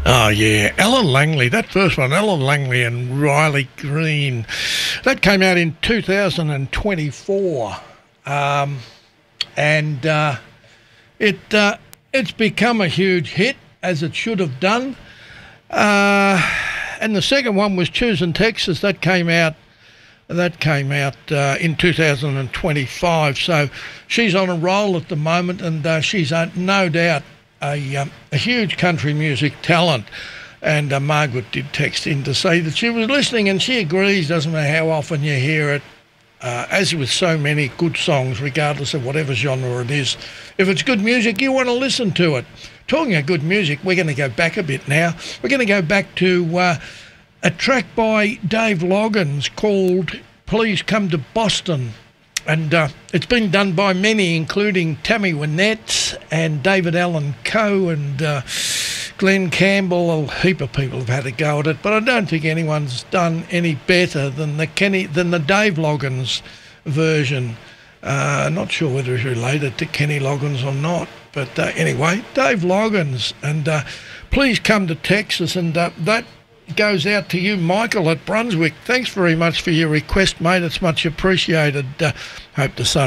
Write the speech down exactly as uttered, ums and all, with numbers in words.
Oh, yeah. Alan Langley, that first one, Alan Langley and Riley Green. That came out in two thousand twenty-four. Um, and uh, it uh, it's become a huge hit, as it should have done. Uh, and the second one was Choosing Texas. That came out That came out uh, in two thousand twenty-five. So she's on a roll at the moment, and uh, she's uh, no doubt a, um, a huge country music talent. And uh, Margaret did text in to say that she was listening, and she agrees. Doesn't matter how often you hear it. Uh, as with so many good songs, regardless of whatever genre it is, if it's good music, you want to listen to it. Talking of good music, we're going to go back a bit now. We're going to go back to uh, a track by Dave Loggins called Please Come to Boston. And uh, it's been done by many, including Tammy Wynette and David Allan Coe and uh, Glenn Campbell. A heap of people have had a go at it, but I don't think anyone's done any better than the Kenny than the Dave Loggins version. Uh, not sure whether he's related to Kenny Loggins or not, but uh, anyway, Dave Loggins, and uh, Please Come to Texas, and uh, that goes out to you, Michael at Brunswick. Thanks very much for your request, mate. It's much appreciated. Uh, hope the sun